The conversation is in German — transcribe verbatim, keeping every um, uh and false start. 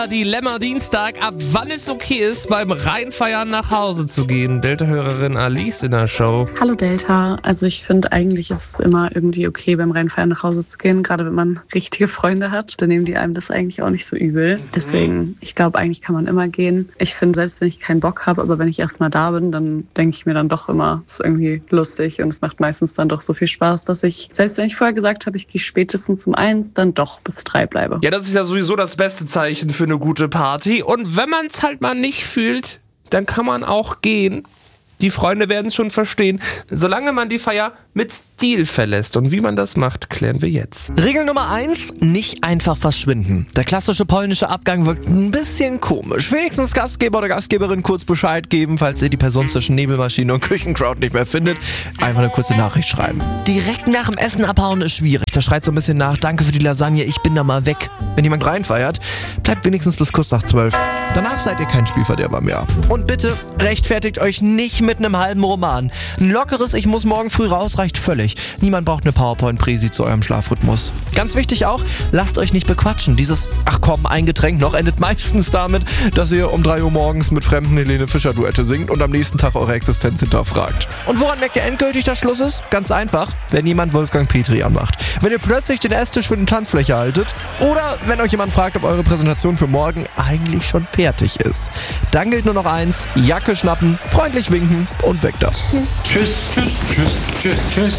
Dilemma Dienstag, ab wann es okay ist, beim Reinfeiern nach Hause zu gehen. Delta-Hörerin Alice in der Show. Hallo Delta, also ich finde eigentlich ist es immer irgendwie okay, beim Reinfeiern nach Hause zu gehen, gerade wenn man richtige Freunde hat, dann nehmen die einem das eigentlich auch nicht so übel. Deswegen, ich glaube, eigentlich kann man immer gehen. Ich finde, selbst wenn ich keinen Bock habe, aber wenn ich erstmal da bin, dann denke ich mir dann doch immer, es ist irgendwie lustig und es macht meistens dann doch so viel Spaß, dass ich, selbst wenn ich vorher gesagt habe, ich gehe spätestens um eins, dann doch bis drei bleibe. Ja, das ist ja sowieso das beste Zeichen für eine gute Party. Und wenn man es halt mal nicht fühlt, dann kann man auch gehen. Die Freunde werden es schon verstehen, solange man die Feier mit Stil verlässt. Und wie man das macht, klären wir jetzt. Regel Nummer eins, nicht einfach verschwinden. Der klassische polnische Abgang wirkt ein bisschen komisch. Wenigstens Gastgeber oder Gastgeberin kurz Bescheid geben, falls ihr die Person zwischen Nebelmaschine und Küchencrowd nicht mehr findet. Einfach eine kurze Nachricht schreiben. Direkt nach dem Essen abhauen ist schwierig. Da schreit so ein bisschen nach, danke für die Lasagne, ich bin da mal weg. Wenn jemand reinfeiert, bleibt wenigstens bis kurz nach zwölf. Danach seid ihr kein Spielverderber mehr. Und bitte rechtfertigt euch nicht mit einem halben Roman. Ein lockeres Ich muss morgen früh raus reicht völlig. Niemand braucht eine PowerPoint-Präsi zu eurem Schlafrhythmus. Ganz wichtig auch, lasst euch nicht bequatschen. Dieses ach komm, ein Getränk noch endet meistens damit, dass ihr um drei Uhr morgens mit fremden Helene Fischer-Duette singt und am nächsten Tag eure Existenz hinterfragt. Und woran merkt ihr endgültig, dass Schluss ist? Ganz einfach, wenn jemand Wolfgang Petri anmacht. Wenn ihr plötzlich den Esstisch für eine Tanzfläche haltet oder wenn euch jemand fragt, ob eure Präsentation für morgen eigentlich schon fertig ist. Dann gilt nur noch eins, Jacke schnappen, freundlich winken und weg das. Tschüss, tschüss, tschüss, tschüss, tschüss.